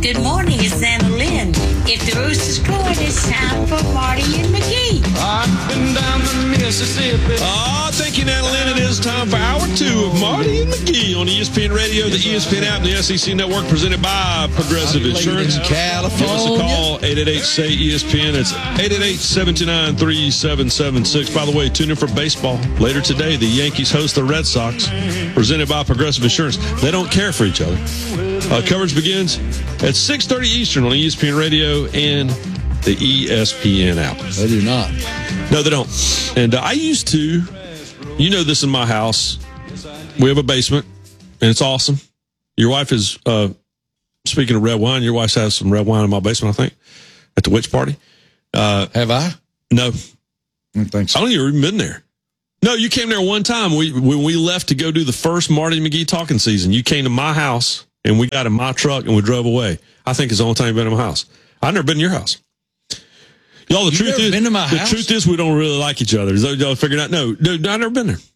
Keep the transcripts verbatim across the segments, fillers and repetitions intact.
Good morning, it's Anna Lynn. If the rooster's crowing, it's time for Marty and McGee. I've been down the Mississippi. Ah, thank you, Natalie. It is time for hour two of Marty and McGee on E S P N Radio, the E S P N app, and the S E C Network, presented by Progressive Insurance. California. Give us a call, eight eight eight, S A Y, E S P N. It's eight eight eight, seven two nine, three seven seven six. By the way, tune in for baseball. Later today, the Yankees host the Red Sox, presented by Progressive Insurance. They don't care for each other. Uh, coverage begins at six thirty Eastern on E S P N Radio and the E S P N app. They do not. No, they don't. And uh, I used to, you know this in my house, we have a basement, and it's awesome. Your wife is, uh, speaking of red wine, your wife has some red wine in my basement, I think, at the witch party. Uh, have I? No. I don't think so. I don't even been there. No, you came there one time. We When we left to go do the first Marty McGee talking season, you came to my house, and we got in my truck, and we drove away. I think it's the only time you've been in my house. I've never been in your house. Y'all, the You've truth never is, been to my the house? truth is, we don't really like each other. Is that y'all figuring out? No, no, I've never been there.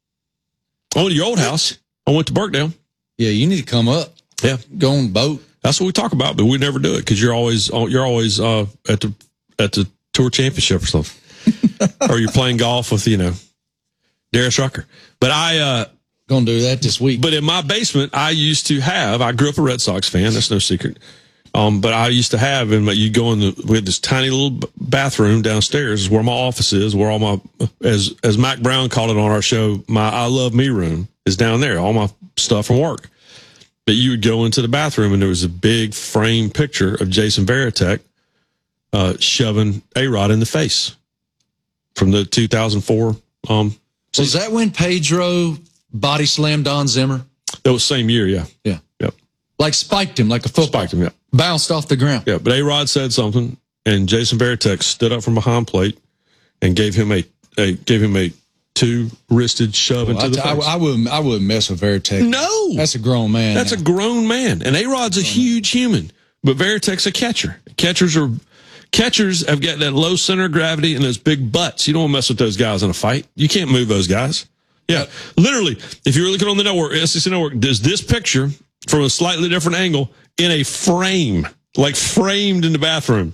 I went to your old house. I went to Burkdale. Yeah, you need to come up. Yeah, Go on the boat. that's what we talk about, but we never do it because you're always you're always uh, at the at the tour championship or something, or you're playing golf with you know Darius Rucker. But I. Uh, Gonna do that this week. But in my basement, I used to have, I grew up a Red Sox fan. That's no secret. Um, but I used to have, and you go in the, we had this tiny little bathroom downstairs is where my office is, where all my, as, as Mac Brown called it on our show, my I Love Me room is down there, all my stuff from work. But you would go into the bathroom and there was a big frame picture of Jason Varitek, uh, shoving A-Rod in the face from the two thousand four, um, Was that when Pedro body slammed Don Zimmer? that was same year. Yeah. Yeah. Yep. Like spiked him like a football. Spiked him. Yeah. Bounced off the ground. Yeah, but A-Rod said something, and Jason Varitek stood up from behind plate and gave him a, a gave him a two-wristed shove Well, into the I, face. I, I wouldn't. I wouldn't mess with Varitek. no, That's a grown man. that's now. a grown man, and A-Rod's a huge human, but Varitek's a catcher. Catchers are catchers have got that low center of gravity and those big butts. You don't want to mess with those guys in a fight. You can't move those guys. Yeah, literally. If you're looking on the network, S E C Network, there's this picture from a slightly different angle in a frame, like framed in the bathroom.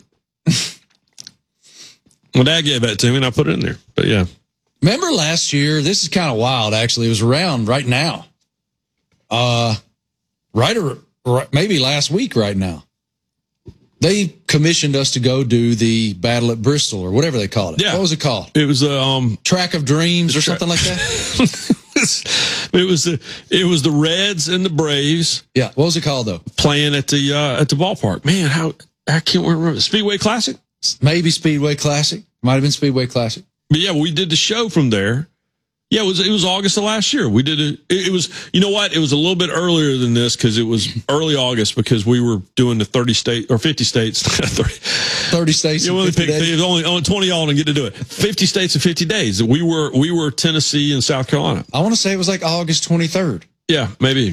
My dad gave that to me, and I put it in there. But yeah, Remember last year? This is kind of wild, actually. It was around right now. Uh, right or right, maybe last week right now. They commissioned us to go do the Battle at Bristol or whatever they called it. Yeah. What was it called? it was uh, um, Track of Dreams or Tra- something like that? it was the it was the Reds and the Braves Yeah. What was it called, though? playing at the uh, at the ballpark. Man, how I can't remember Speedway Classic. Maybe Speedway Classic. Might have been Speedway Classic. But yeah, we did the show from there. Yeah, it was it was August of last year. We did it. It, it was you know what? It was a little bit earlier than this because it was early August because we were doing the thirty state or fifty states. thirty, thirty states. you in only fifty picked days. there's only only twenty y'all to get to do it. Fifty states in fifty days. We were we were Tennessee and South Carolina. I want to say it was like August twenty-third. Yeah, maybe.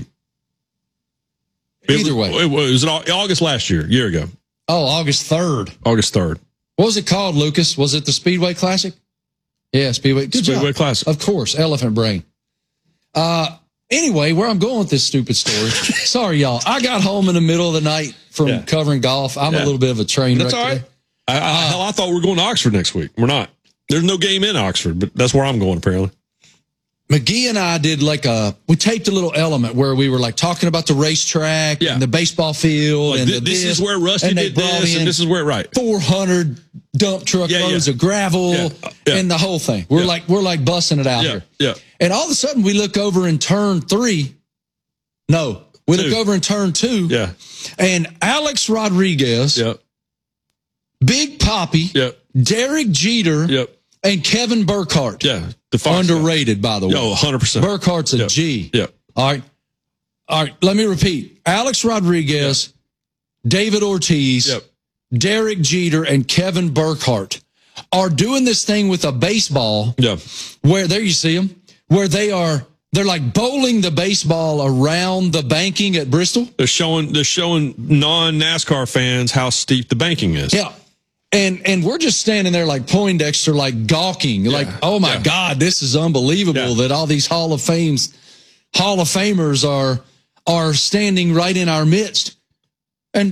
It Either was, way. it was in Au- August last year, year ago, Oh, August third. August third. What was it called, Lucas? Was it the Speedway Classic? Yeah, Speedway. Good Speedway job. Classic. Of course, elephant brain. Uh, anyway, where I'm going with this stupid story. Sorry, y'all. I got home in the middle of the night from Yeah. covering golf. I'm Yeah. a little bit of a train That's wreck all right. today. I, I, hell, I thought we were going to Oxford next week. We're not. There's no game in Oxford, but that's where I'm going apparently. McGee and I did like a, we taped a little element where we were like talking about the racetrack Yeah. and the baseball field. Like, and thi- the this is where Rusty and they did brought this, in and this is where right. four hundred dump truck Yeah, loads yeah. of gravel Yeah, yeah. and the whole thing. We're Yeah. like, we're like busting it out Yeah, here. yeah. And all of a sudden we look over in turn three. No, we Two. look over in turn two. Yeah, And Alex Rodriguez, yeah, Big Poppy, yeah, Derek Jeter, yeah, and Kevin Burkhardt. yeah. The Fox Underrated, by the way. Yo, one hundred percent. Burkhardt's a Yeah. G. Yeah. All right. All right. Let me repeat. Alex Rodriguez, David Ortiz, Yep. Derek Jeter, and Kevin Burkhardt are doing this thing with a baseball Yeah. where, there you see them, where they are, they're like bowling the baseball around the banking at Bristol. They're showing they're showing non-NASCAR fans how steep the banking is. Yeah. And and we're just standing there like Poindexter, like gawking, like, oh my Yeah. God, this is unbelievable Yeah. that all these Hall of Fames, Hall of Famers are are standing right in our midst. And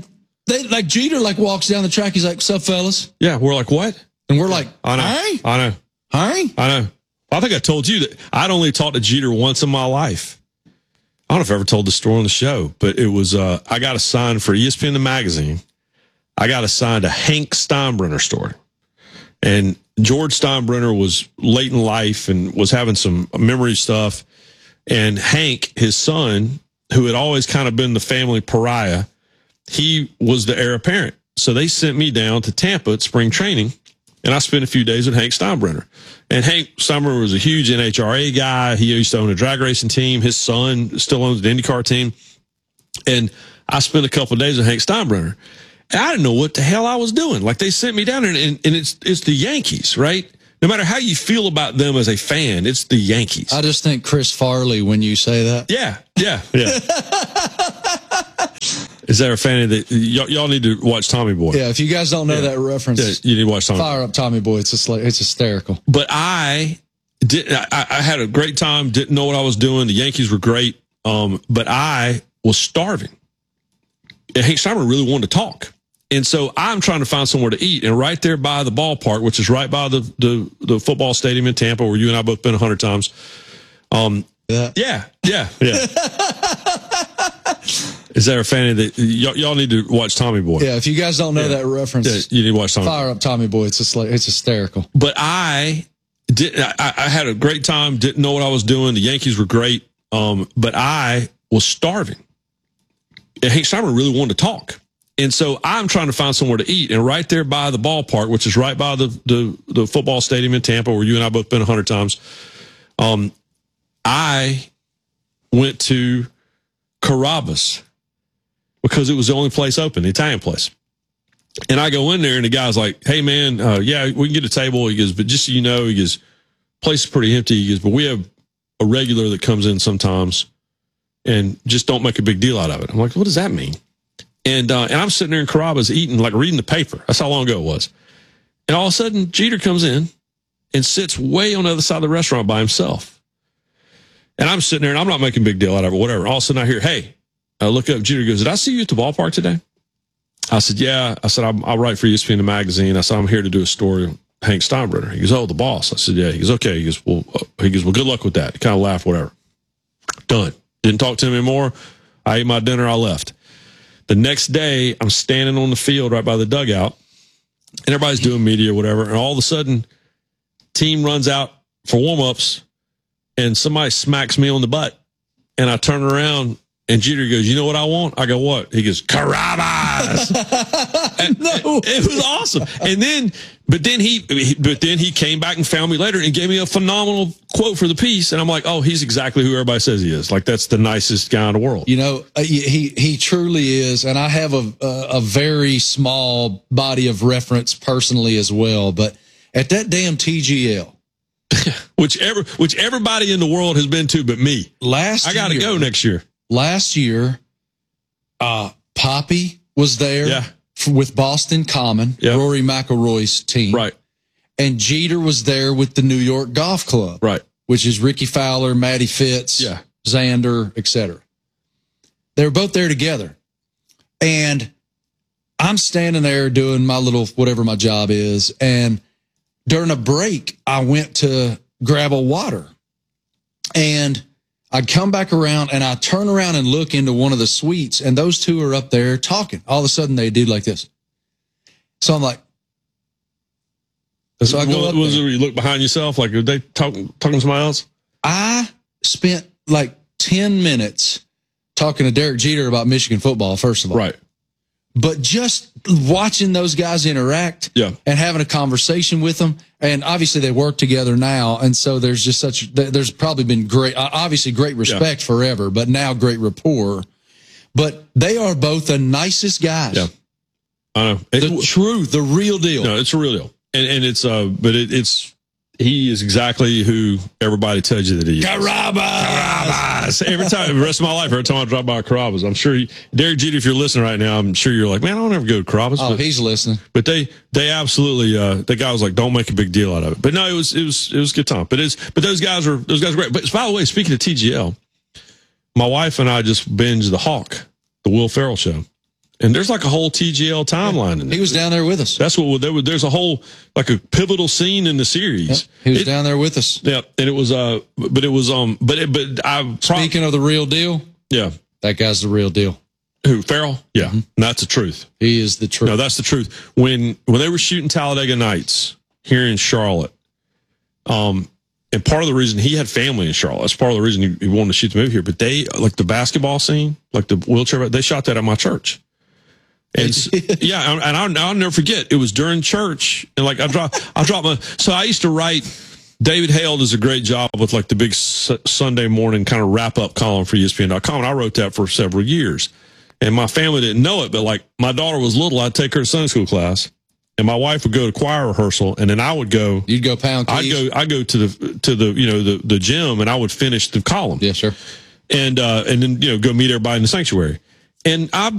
they like Jeter like walks down the track. He's like, "What's up, fellas?" Yeah, we're like, what? And we're like, I know, "Hi, I know, hi." I know. I think I told you that I'd only talked to Jeter once in my life. I don't know if I ever told the story on the show, but it was uh, I got assigned for E S P N the magazine. I got assigned a Hank Steinbrenner story, and George Steinbrenner was late in life and was having some memory stuff. And Hank, his son, who had always kind of been the family pariah, he was the heir apparent. So they sent me down to Tampa at spring training, and I spent a few days with Hank Steinbrenner. And Hank Steinbrenner was a huge N H R A guy. He used to own a drag racing team. His son still owns an IndyCar team. And I spent a couple of days with Hank Steinbrenner. And I didn't know what the hell I was doing. Like, they sent me down there, and, and it's it's the Yankees, right? No matter how you feel about them as a fan, it's the Yankees. I just think Chris Farley when you say that. Yeah, yeah, yeah. Is there a fan that y'all, y'all need to watch Tommy Boy? Yeah, if you guys don't know Yeah. that reference, Yeah, you need to watch Tommy Boy. fire up Tommy Boy. It's just like, it's hysterical. But I did. I, I had a great time. Didn't know what I was doing. The Yankees were great, um, but I was starving. And Hank Steinbrenner really wanted to talk. And so I'm trying to find somewhere to eat. And right there by the ballpark, which is right by the, the, the football stadium in Tampa, where you and I both been a hundred times. Um, Yeah. yeah, yeah, yeah. Is there a fan that y'all, y'all need to watch Tommy Boy? Yeah, if you guys don't know Yeah. that reference, Yeah, you need to watch Tommy Boy. fire up Tommy Boy. It's just like, it's hysterical. But I did. I, I had a great time. Didn't know what I was doing. The Yankees were great, um, but I was starving. And Hank Steinbrenner really wanted to talk. And so I'm trying to find somewhere to eat. And right there by the ballpark, which is right by the the, the football stadium in Tampa, where you and I both been a hundred times, um, I went to Carrabba's because it was the only place open, the Italian place. And I go in there, and the guy's like, "Hey, man, uh, yeah, we can get a table." He goes, "But just so you know," he goes, "place is pretty empty." He goes, "But we have a regular that comes in sometimes, and just don't make a big deal out of it." I'm like, "What does that mean?" And uh, and I'm sitting there in Carrabba's eating, like reading the paper. That's how long ago it was. And all of a sudden, Jeter comes in and sits way on the other side of the restaurant by himself. And I'm sitting there, and I'm not making a big deal out of it, whatever. All of a sudden, I hear, "Hey," I look up. Jeter goes, "Did I see you at the ballpark today?" I said, "Yeah." I said, I'm, "I write for E S P N the magazine." I said, "I'm here to do a story on Hank Steinbrenner." He goes, "Oh, the boss." I said, "Yeah." He goes, "Okay." He goes, "Well," uh, he goes, "Well, good luck with that." He kind of laughed, whatever. Done. Didn't talk to him anymore. I ate my dinner. I left. The next day, I'm standing on the field right by the dugout, and everybody's doing media or whatever. And all of a sudden, team runs out for warm-ups, and somebody smacks me on the butt. And I turn around, and Jeter goes, "You know what I want?" I go, "What?" He goes, "Carrabba's." And No. it, it was awesome. And then, but then he, he, but then he came back and found me later and gave me a phenomenal quote for the piece. And I'm like, "Oh, he's exactly who everybody says he is. Like, that's the nicest guy in the world." You know, uh, he he truly is, and I have a, a a very small body of reference personally as well. But at that damn T G L, which ever, which everybody in the world has been to, but me. last I got to year, go next year. Last year, uh, Poppy was there, Yeah. f- with Boston Common, Yeah. Rory McIlroy's team, Right, and Jeter was there with the New York Golf Club, right. which is Ricky Fowler, Matty Fitz, Yeah. Xander, et cetera. They were both there together. And I'm standing there doing my little, whatever my job is. And during a break, I went to grab a water. And I'd come back around, and I turn around and look into one of the suites, and those two are up there talking. All of a sudden, they do like this. So I'm like, so I go was, up was it there. where you look behind yourself? Like, are they talking, talking to somebody else? I spent like ten minutes talking to Derek Jeter about Michigan football, first of all. Right. But just watching those guys interact Yeah. and having a conversation with them, and obviously they work together now, and so there's just such, there's probably been great, obviously great respect Yeah. forever, but now great rapport. But they are both the nicest guys. Yeah. I know. It- The truth, the real deal. No, it's a real deal, and and it's uh, but it, it's he is exactly who everybody tells you that he is. Carrabba's. Every time, the rest of my life, every time I drive by Carrabba's, I'm sure he, Derek Jeter, if you're listening right now, I'm sure you're like, "Man, I don't ever go to Carrabba's." Oh, but, he's listening. but they they absolutely uh, the guy was like, "Don't make a big deal out of it." But no, it was it was it was a good time. But it's but those guys are those guys are great. But by the way, speaking of T G L, my wife and I just binged The Hawk, the Will Ferrell show. And there's like a whole T G L timeline in there. He was down there with us. That's what there was. There's a whole like a pivotal scene in the series. Yep. He was It- down there with us. Yeah, and it was uh, but it was um, but it, but I pro- Speaking of the real deal, yeah, that guy's the real deal. who Farrell? Yeah, Mm-hmm. that's the truth. He is the truth. No, that's the truth. When when they were shooting Talladega Nights here in Charlotte, um, and part of the reason he had family in Charlotte, that's part of the reason he, he wanted to shoot the movie here. But they like the basketball scene, like the wheelchair, they shot that at my church. And s- yeah, and I'll, I'll never forget. It was during church, and like I drop, I dropped my. So I used to write. David Hale does a great job with like the big S- Sunday morning kind of wrap up column for E S P N dot com, and I wrote that for several years. And my family didn't know it, but like my daughter was little, I'd take her to Sunday school class, and my wife would go to choir rehearsal, and then I would go. You'd go pound I'd keys? go. I go to the to the you know the the gym, and I would finish the column. Yeah, sure. And uh, and then you know go meet everybody in the sanctuary. And I